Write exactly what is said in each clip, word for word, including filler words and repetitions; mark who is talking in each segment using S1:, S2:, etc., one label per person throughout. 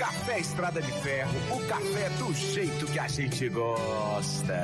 S1: Café Estrada de Ferro, o café do jeito que a gente gosta.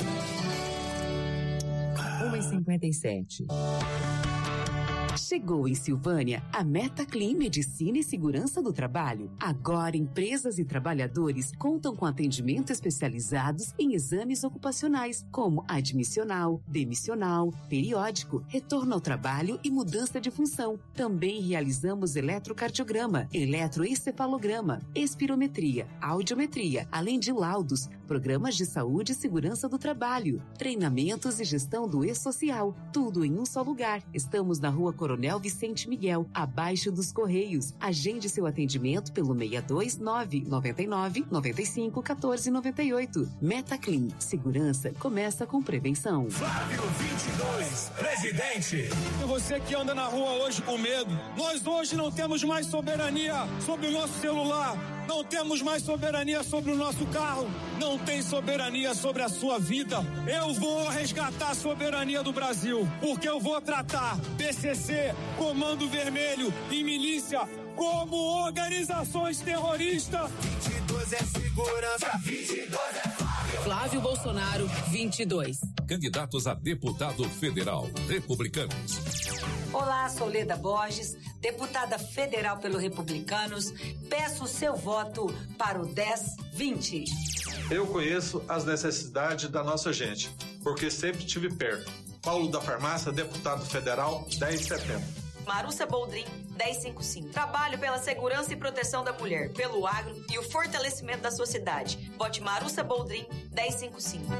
S2: uma e cinquenta e sete. Chegou em Silvânia a MetaClean Medicina e Segurança do Trabalho. Agora, empresas e trabalhadores contam com atendimento especializados em exames ocupacionais, como admissional, demissional, periódico, retorno ao trabalho e mudança de função. Também realizamos eletrocardiograma, eletroencefalograma, espirometria, audiometria, além de laudos, programas de saúde e segurança do trabalho, treinamentos e gestão do e-social. Tudo em um só lugar. Estamos na Rua Coronel Vicente Miguel, abaixo dos Correios. Agende seu atendimento pelo seis dois nove, nove nove, nove cinco, um quatro nove oito. MetaClean. Segurança começa com prevenção.
S3: Flávio vinte e dois, presidente. E você que anda na rua hoje com medo, nós hoje não temos mais soberania sobre o nosso celular. Não temos mais soberania sobre o nosso carro. Não tem soberania sobre a sua vida. Eu vou resgatar a soberania do Brasil, porque eu vou tratar P C C, Comando Vermelho e milícia como organizações terroristas.
S4: vinte e dois é segurança, vinte e dois é Flávio.
S5: Flávio Bolsonaro, vinte e dois.
S6: Candidatos a deputado federal, republicanos.
S7: Olá, sou Leda Borges, deputada federal pelo Republicanos. Peço o seu voto para o dez vinte.
S8: Eu conheço as necessidades da nossa gente, porque sempre estive perto. Paulo da Farmácia, deputado federal, dez setenta.
S9: Marúcia Boldrin, dez cinquenta e cinco. Trabalho pela segurança e proteção da mulher, pelo agro e o fortalecimento da sociedade. Vote Marúcia Boldrin, dez cinquenta e cinco.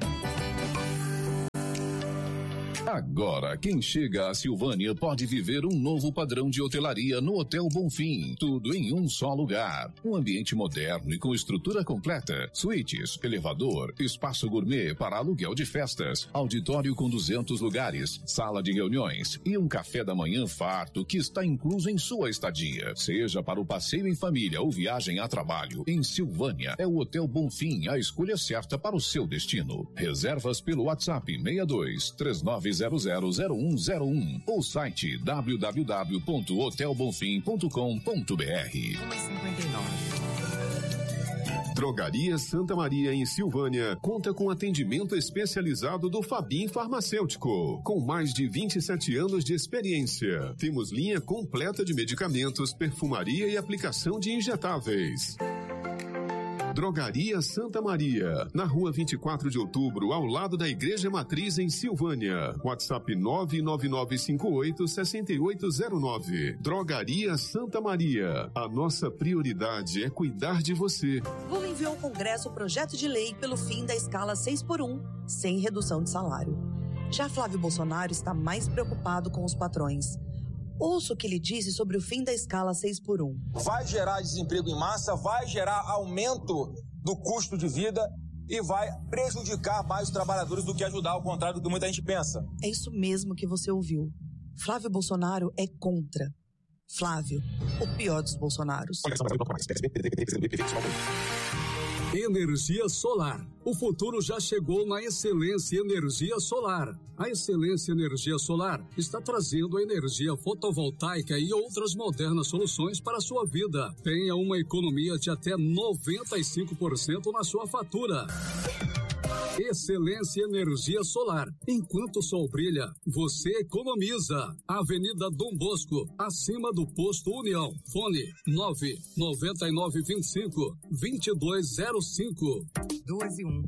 S6: Agora, quem chega a Silvânia pode viver um novo padrão de hotelaria no Hotel Bonfim. Tudo em um só lugar. Um ambiente moderno e com estrutura completa. Suítes, elevador, espaço gourmet para aluguel de festas, auditório com duzentos lugares, sala de reuniões e um café da manhã farto que está incluso em sua estadia. Seja para o passeio em família ou viagem a trabalho, em Silvânia é o Hotel Bonfim a escolha certa para o seu destino. Reservas pelo WhatsApp seis dois três nove zero zero zero um zero um ou site w w w ponto hotel bonfim ponto com ponto b r.
S2: uma e cinquenta e nove.
S10: Drogaria Santa Maria em Silvânia conta com atendimento especializado do Fabim Farmacêutico, com mais de vinte e sete anos de experiência. Temos linha completa de medicamentos, perfumaria e aplicação de injetáveis. Drogaria Santa Maria, na rua vinte e quatro de outubro, ao lado da Igreja Matriz em Silvânia. WhatsApp nove nove nove cinco oito seis oito zero nove. Drogaria Santa Maria. A nossa prioridade é cuidar de você.
S11: Lula enviou ao Congresso o projeto de lei pelo fim da escala seis por um, sem redução de salário. Já Flávio Bolsonaro está mais preocupado com os patrões. Ouça o que ele disse sobre o fim da escala seis por um.
S3: Vai gerar desemprego em massa, vai gerar aumento do custo de vida e vai prejudicar mais os trabalhadores do que ajudar, ao contrário do que muita gente pensa.
S11: É isso mesmo que você ouviu. Flávio Bolsonaro é contra. Flávio, o pior dos Bolsonaros.
S12: Energia solar. O futuro já chegou na Excelência Energia Solar. A Excelência Energia Solar está trazendo a energia fotovoltaica e outras modernas soluções para a sua vida. Tenha uma economia de até noventa e cinco por cento na sua fatura. Excelência Energia Solar. Enquanto o sol brilha, você economiza. Avenida Dom Bosco, acima do Posto União. Fone nove nove nove dois cinco dois dois zero cinco.
S2: doze e um.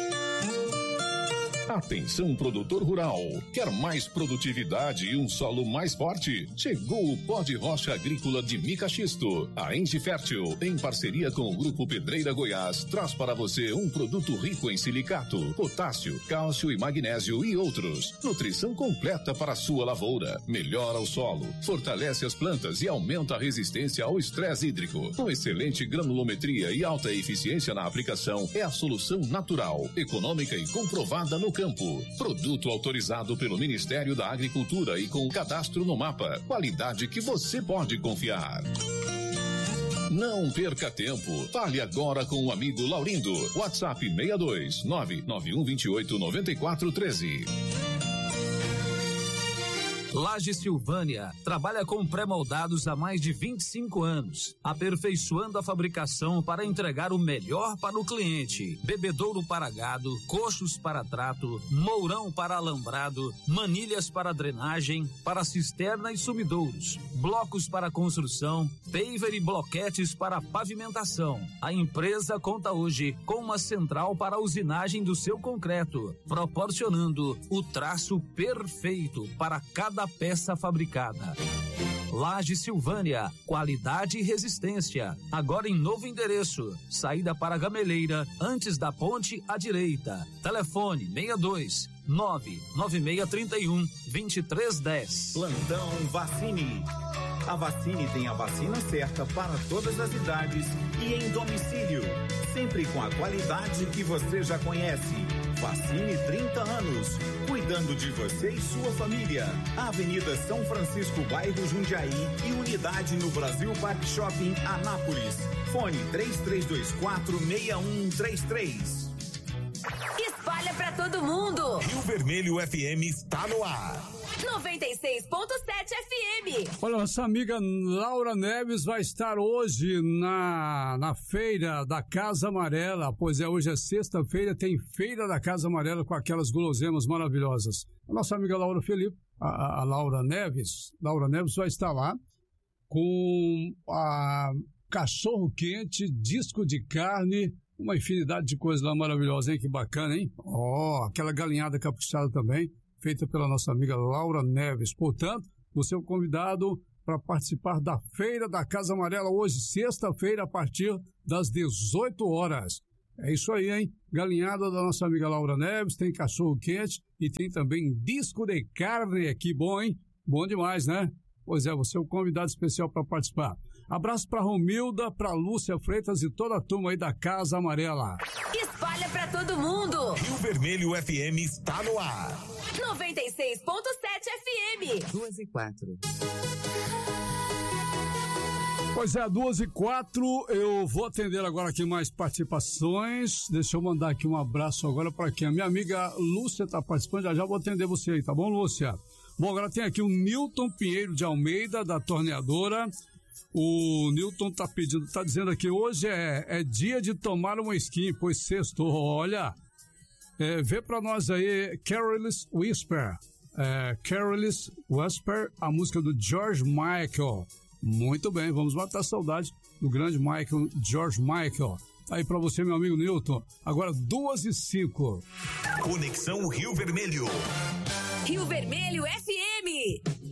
S6: Atenção, produtor rural. Quer mais produtividade e um solo mais forte? Chegou o pó de rocha agrícola de mica xisto. A Engie Fértil, em parceria com o Grupo Pedreira Goiás, traz para você um produto rico em silicato, potássio, cálcio e magnésio e outros. Nutrição completa para a sua lavoura. Melhora o solo, fortalece as plantas e aumenta a resistência ao estresse hídrico. Com excelente granulometria e alta eficiência na aplicação, é a solução natural, econômica e comprovada no campo. Produto autorizado pelo Ministério da Agricultura e com o cadastro no mapa. Qualidade que você pode confiar. Não perca tempo. Fale agora com o amigo Laurindo. WhatsApp seis dois nove nove um dois oito nove quatro um três.
S13: Laje Silvânia trabalha com pré-moldados há mais de vinte e cinco anos, aperfeiçoando a fabricação para entregar o melhor para o cliente. Bebedouro para gado, coxos para trato, mourão para alambrado, manilhas para drenagem, para cisterna e sumidouros, blocos para construção, paver e bloquetes para pavimentação. A empresa conta hoje com uma central para a usinagem do seu concreto, proporcionando o traço perfeito para cada peça fabricada. Laje Silvânia, qualidade e resistência. Agora em novo endereço, saída para Gameleira, antes da ponte à direita. Telefone seis dois nove nove seis três um dois três um zero.
S1: Plantão Vacine. A Vacine tem a vacina certa para todas as idades e em domicílio, sempre com a qualidade que você já conhece. Vacine trinta anos, cuidando de você e sua família. Avenida São Francisco, bairro Jundiaí e unidade no Brasil Park Shopping, Anápolis. Fone três três dois quatro, seis um três três.
S14: Espalha pra todo mundo.
S1: Rio Vermelho F M está no ar.
S14: noventa e seis ponto sete F M.
S12: Olha, nossa amiga Laura Neves vai estar hoje na, na feira da Casa Amarela. Pois é, hoje é sexta-feira, tem feira da Casa Amarela com aquelas guloseimas maravilhosas. A nossa amiga Laura Felipe, a, a Laura Neves, Laura Neves vai estar lá com a cachorro quente, disco de carne, uma infinidade de coisas lá maravilhosas, hein? Que bacana, hein? Ó, oh, aquela galinhada caprichada também, feita pela nossa amiga Laura Neves. Portanto, você é o convidado para participar da Feira da Casa Amarela hoje, sexta-feira, a partir das dezoito horas. É isso aí, hein? Galinhada da nossa amiga Laura Neves, tem cachorro quente e tem também disco de carne. Que bom, hein? Bom demais, né? Pois é, você é o convidado especial para participar. Abraço para Romilda, para Lúcia Freitas e toda a turma aí da Casa Amarela.
S14: Espalha para todo mundo.
S1: Rio Vermelho F M está no ar.
S14: noventa e seis ponto sete F M.
S2: duas e quatro.
S12: Pois é, duas e quatro, eu vou atender agora aqui mais participações. Deixa eu mandar aqui um abraço agora para quem? A minha amiga Lúcia está participando, já já vou atender você aí, tá bom, Lúcia? Bom, agora tem aqui o Newton Pinheiro de Almeida, da Torneadora. O Newton tá pedindo, tá dizendo aqui, hoje é, é dia de tomar uma skin, pois sextou, olha. É, vê pra nós aí, Careless Whisper. É, Careless Whisper, a música do George Michael. Muito bem, vamos matar a saudade do grande Michael, George Michael. Aí pra você, meu amigo Newton. Agora duas e cinco.
S1: Conexão Rio Vermelho.
S14: Rio Vermelho F M.